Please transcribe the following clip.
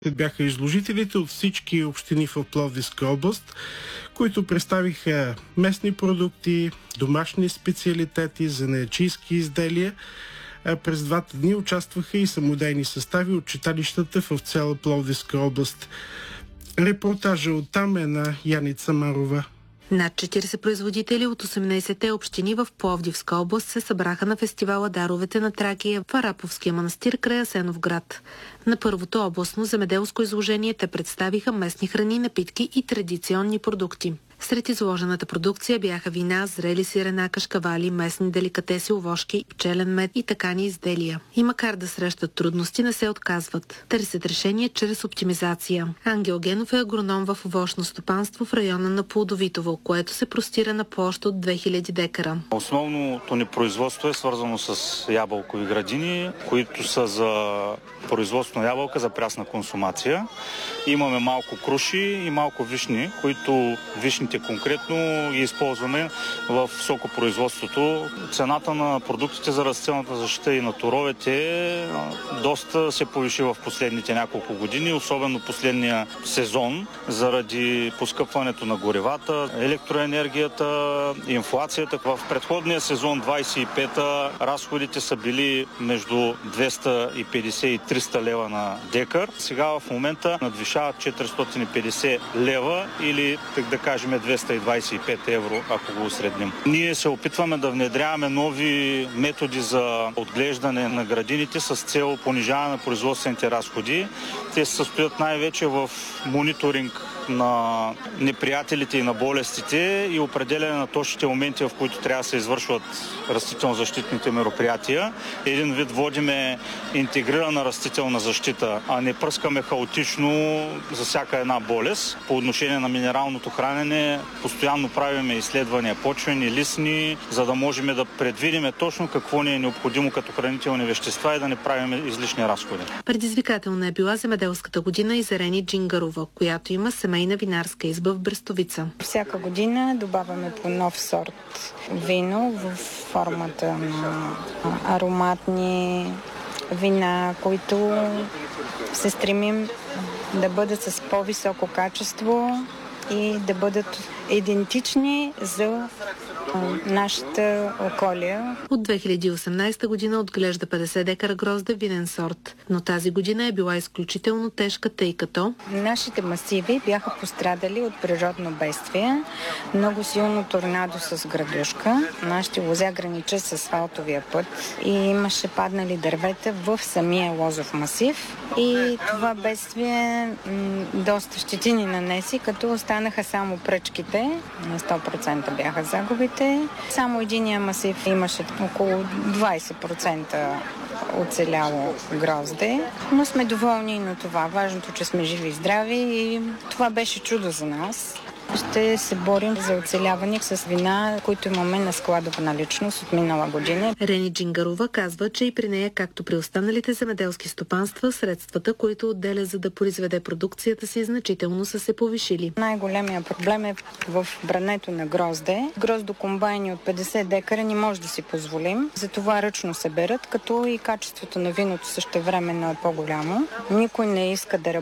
Бяха изложителите от всички общини в Пловдивска област, които представиха местни продукти, домашни специалитети, занаятчийски изделия. През двата дни участваха и самодейни състави от читалищата в цяла Пловдивска област. Репортажа оттам е на Яница Марова. Над 40 производители от 18-те общини в Пловдивска област се събраха на фестивала Даровете на Тракия в Араповския манастир край Асеновград. На първото областно земеделско изложение те представиха местни храни, напитки и традиционни продукти. Сред изложената продукция бяха вина, зрели сирена, кашкавали, местни деликатеси, овошки, пчелен мед и такани изделия. И макар да срещат трудности, не се отказват. Търсят решение чрез оптимизация. Ангел Генов е агроном в овощно стопанство в района на Плодовитово, което се простира на площ от 2000 декара. Основното ни производство е свързано с ябълкови градини, които са за производство на ябълка за прясна консумация. Имаме малко круши и малко вишни, които вишните конкретно ги използваме в сокопроизводството. Цената на продуктите за растителната защита и на торовете доста се повиши в последните няколко години, особено последния сезон, заради поскъпването на горивата, електроенергията, инфлацията. В предходния сезон 25-та разходите са били между 250 и 300 лева на декар. Сега в момента надвишават 450 лева или, так да кажем, 225 евро, ако го усредним. Ние се опитваме да внедряваме нови методи за отглеждане на градините с цел понижаване на производствените разходи. Те се състоят най-вече в мониторинг на неприятелите и на болестите и определяне на точните моменти, в които трябва да се извършват растително-защитните мероприятия. Един вид водиме интегрирана растителна защита, а не пръскаме хаотично за всяка една болест. По отношение на минералното хранене постоянно правиме изследвания почвени, листни, за да можем да предвидим точно какво ни е необходимо като хранителни вещества и да не правим излишни разходи. Предизвикателна е била земеделската година и за Рени Джингарова, която има семейна винарска изба в Брестовица. Всяка година добавяме по нов сорт вино в формата на ароматни вина, които се стремим да бъдат с по-високо качество и да бъдат идентични за нашата околия. От 2018 година отглежда 50 декара грозде винен сорт, но тази година е била изключително тежка, тъй като нашите масиви бяха пострадали от природно бедствие. Много силно торнадо с градушка. Нашите лозя граничи с асфалтовия път и имаше паднали дървета в самия лозов масив. И това бедствие доста щети ни нанеси, като останаха само пръчките. На 100% бяха загубите. Само единия масив имаше около 20% оцеляло грозде, но сме доволни и на това. Важното, че сме живи и здрави и това беше чудо за нас. Ще се борим за оцеляване с вина, които имаме на складова наличност от минала година. Рени Джингарова казва, че и при нея, както при останалите земеделски стопанства, средствата, които отделя за да произведе продукцията си, значително са се повишили. Най-големия проблем е в брането на грозде. Гроздокомбайни от 50 декара не може да си позволим. Затова ръчно се берат, като и качеството на виното същевременно е по-голямо. Никой не иска да